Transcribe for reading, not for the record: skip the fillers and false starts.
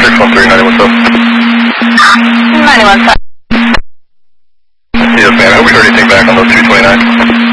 613, what's up? 91. Yes, man, have we heard anything back on those 229?